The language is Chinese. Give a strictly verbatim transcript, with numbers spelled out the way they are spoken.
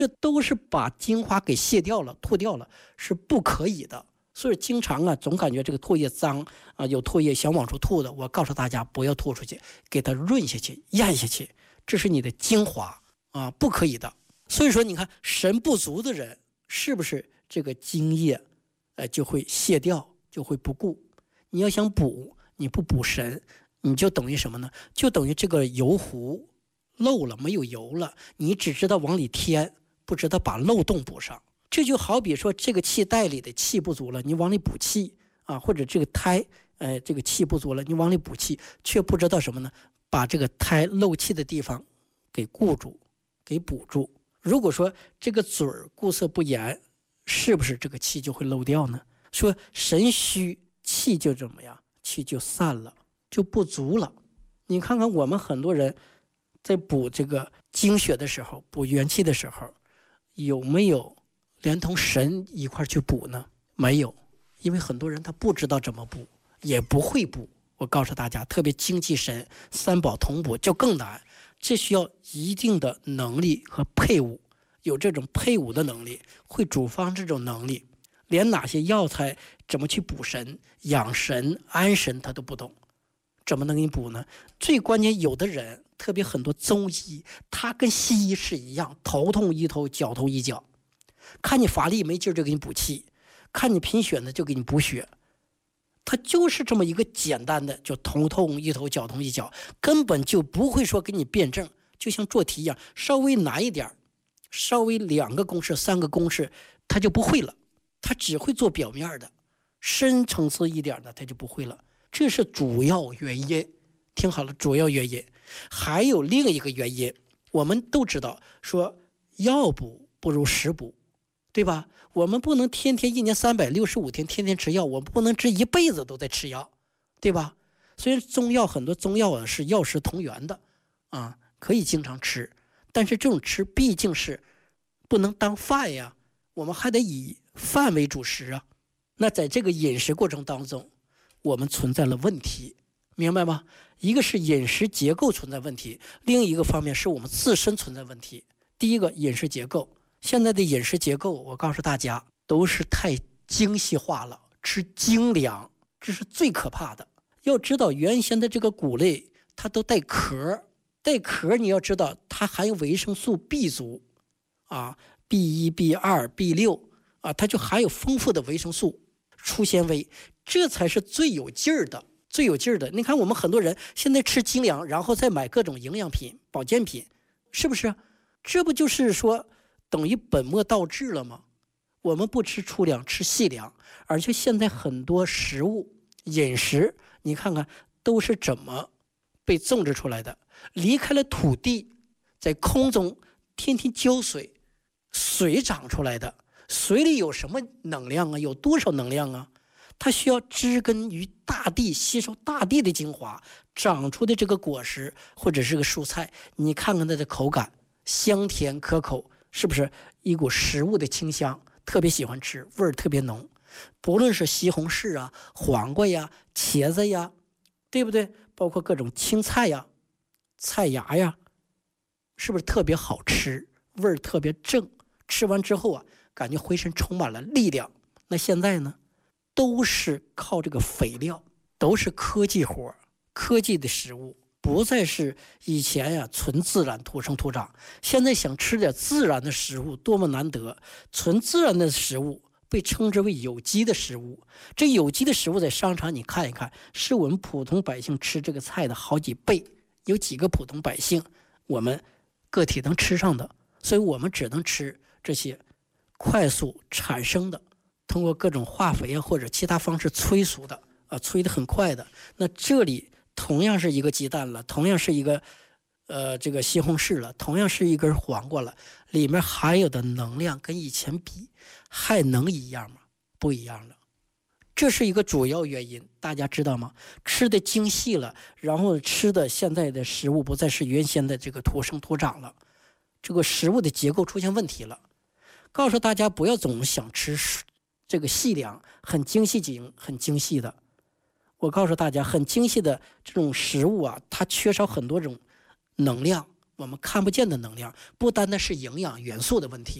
这都是把精华给卸掉了，吐掉了，是不可以的。所以经常啊，总感觉这个唾液脏啊，有唾液想往出吐的，我告诉大家不要吐出去，给它润下去、咽下去，这是你的精华啊，不可以的。所以说，你看神不足的人，是不是这个精液，呃，就会卸掉，就会不顾？你要想补，你不补神，你就等于什么呢？就等于这个油壶漏了，没有油了，你只知道往里添，不知道把漏洞补上。这就好比说，这个气袋里的气不足了，你往里补气啊，或者这个胎，呃，这个气不足了，你往里补气，却不知道什么呢？把这个胎漏气的地方给固住，给补住。如果说这个嘴儿固塞不严，是不是这个气就会漏掉呢？说神虚，气就怎么样？气就散了，就不足了。你看看我们很多人在补这个精血的时候，补元气的时候，有没有连同神一块去补呢？没有，因为很多人他不知道怎么补，也不会补。我告诉大家，特别精气神三宝同补就更难，这需要一定的能力和配伍，有这种配伍的能力，会主方这种能力，连哪些药材怎么去补神、养神、安神他都不懂，怎么能给你补呢？最关键，有的人特别很多中医，他跟西医是一样，头痛医头，脚痛医脚。看你乏力没劲就给你补气，看你贫血呢就给你补血，它就是这么一个简单的，就头痛医头，脚痛医脚，根本就不会说给你辩证，就像做题一样，稍微难一点，稍微两个公式、三个公式，他就不会了，他只会做表面的，深层次一点的他就不会了，这是主要原因。听好了，主要原因。还有另一个原因，我们都知道说药补不如食补，对吧？我们不能天天一年三百六十五天天天吃药，我们不能这一辈子都在吃药，对吧？虽然中药很多中药啊是药食同源的啊，可以经常吃，但是这种吃毕竟是不能当饭呀，我们还得以饭为主食啊。那在这个饮食过程当中，我们存在了问题，明白吗？一个是饮食结构存在问题，另一个方面是我们自身存在问题。第一个饮食结构，现在的饮食结构，我告诉大家都是太精细化了，吃精粮，这是最可怕的。要知道原先的这个谷类它都带壳，带壳你要知道它含有维生素 B 族啊 B 一 B 二 B 六啊，它就含有丰富的维生素、粗纤维，这才是最有劲儿的最有劲儿的。你看我们很多人现在吃精粮，然后再买各种营养品、保健品，是不是？这不就是说等于本末倒置了吗？我们不吃粗粮，吃细粮，而且现在很多食物饮食，你看看都是怎么被种植出来的，离开了土地，在空中天天浇水，水长出来的，水里有什么能量啊？有多少能量啊？它需要植根于大地，吸收大地的精华，长出的这个果实或者是个蔬菜，你看看它的口感，香甜可口，是不是一股食物的清香？特别喜欢吃，味儿特别浓。不论是西红柿啊、黄瓜呀、茄子呀，对不对？包括各种青菜呀、菜芽呀，是不是特别好吃？味儿特别正，吃完之后啊，感觉浑身充满了力量。那现在呢，都是靠这个肥料，都是科技活，科技的食物。不再是以前呀、啊、纯自然土生土长，现在想吃点自然的食物多么难得。纯自然的食物被称之为有机的食物，这有机的食物在商场你看一看，是我们普通百姓吃这个菜的好几倍。有几个普通百姓我们个体能吃上的，所以我们只能吃这些快速产生的，通过各种化肥啊或者其他方式催熟的啊，催得很快的。那这里同样是一个鸡蛋了，同样是一个呃这个西红柿了，同样是一根黄瓜了，里面含有的能量跟以前比还能一样吗？不一样了。这是一个主要原因，大家知道吗？吃的精细了，然后吃的现在的食物不再是原先的这个土生土长了，这个食物的结构出现问题了。告诉大家不要总想吃这个细粮，很精细精很精细的。我告诉大家，很精细的这种食物啊，它缺少很多种能量， 我们看不见的能量，不单单是营养元素的问题。